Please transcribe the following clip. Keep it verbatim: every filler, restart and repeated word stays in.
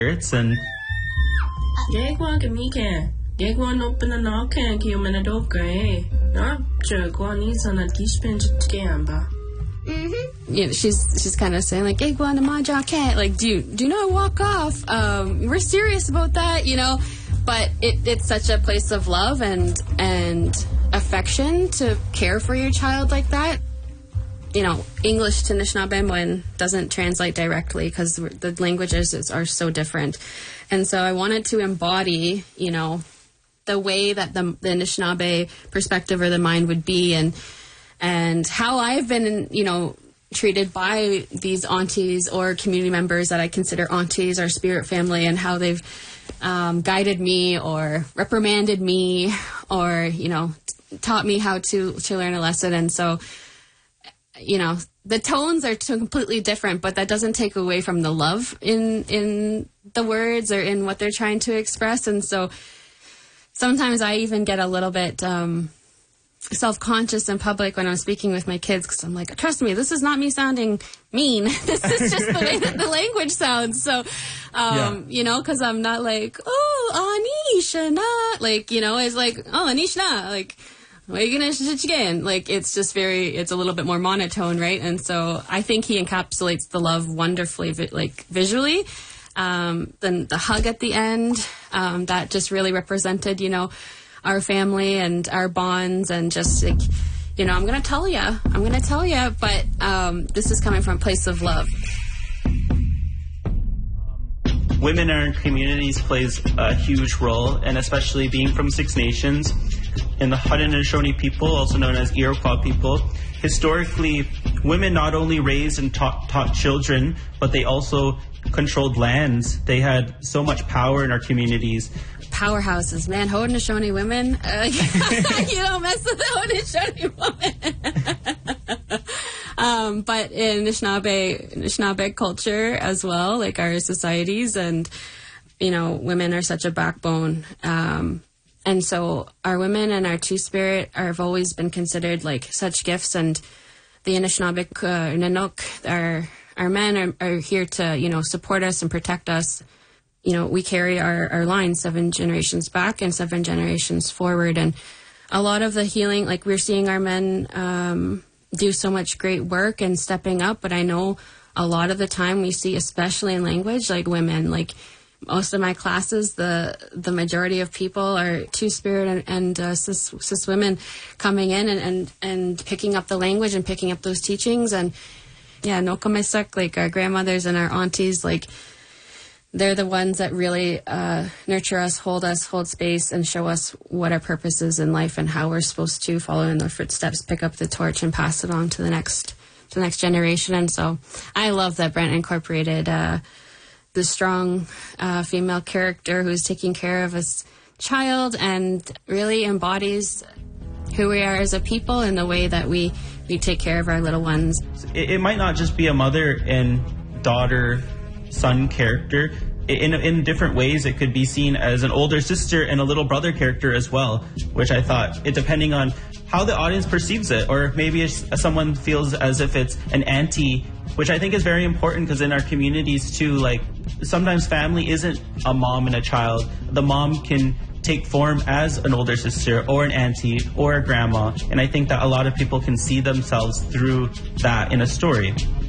spirits and Gegwa Gamika, Gegwan open an alcan, Kiumanadovka, not Jerguanis on a Gishpin Gamba. Mm-hmm. You know, she's she's kind of saying like, "Hey, go on to my jacket. Like, do do not walk off. Um, we're serious about that, you know." But it, it's such a place of love and and affection to care for your child like that. You know, English to Anishinaabemowin doesn't translate directly because the languages is, are so different, and so I wanted to embody, you know, the way that the, the Anishinaabe perspective or the mind would be, and. And how I've been, you know, treated by these aunties or community members that I consider aunties or spirit family, and how they've um, guided me or reprimanded me or, you know, t- taught me how to, to learn a lesson. And so, you know, the tones are completely different, but that doesn't take away from the love in in the words or in what they're trying to express. And so sometimes I even get a little bit... Um, self-conscious in public when I'm speaking with my kids, because I'm like, trust me, this is not me sounding mean. This is just the way that the language sounds. So, um, yeah. you know, because I'm not like, oh, Anisha, not like, you know, it's like, oh, Anisha, like, what are you gonna sh again? Like, it's just very, it's a little bit more monotone, right? And so I think he encapsulates the love wonderfully, vi like visually. Um, then the hug at the end, um, that just really represented, you know, our family and our bonds, and just like, you know, I'm going to tell you, I'm going to tell you, but um, this is coming from a place of love. Women in our communities plays a huge role, and especially being from Six Nations, and the Haudenosaunee people, also known as Iroquois people, historically, women not only raised and taught, taught children, but they also controlled lands. They had so much power in our communities. Powerhouses, man. Haudenosaunee women, uh, you don't mess with the Haudenosaunee woman. um, but in Anishinaabe, Anishinaabe culture as well, like our societies, and, you know, women are such a backbone. Um, and so our women and our Two-Spirit are, have always been considered like such gifts, and the Anishinaabe uh, Nanook, our, our men are, are here to, you know, support us and protect us. You know, we carry our, our line seven generations back and seven generations forward. And a lot of the healing, like we're seeing our men um, do so much great work and stepping up. But I know a lot of the time we see, especially in language, like women, like most of my classes, the the majority of people are Two-Spirit and, and uh, cis, cis women coming in and, and, and picking up the language and picking up those teachings. And yeah, Nokomisuk, like our grandmothers and our aunties, like, they're the ones that really uh, nurture us, hold us, hold space, and show us what our purpose is in life and how we're supposed to follow in their footsteps, pick up the torch, and pass it on to the next to the next generation. And so I love that Brent incorporated uh, the strong uh, female character who's taking care of his child and really embodies who we are as a people in the way that we, we take care of our little ones. It, it might not just be a mother and daughter son character. In, in different ways, it could be seen as an older sister and a little brother character as well, which I thought, it depending on how the audience perceives it, or maybe it's, someone feels as if it's an auntie, which I think is very important, because in our communities too, like, sometimes family isn't a mom and a child. The mom can take form as an older sister or an auntie or a grandma, and I think that a lot of people can see themselves through that in a story.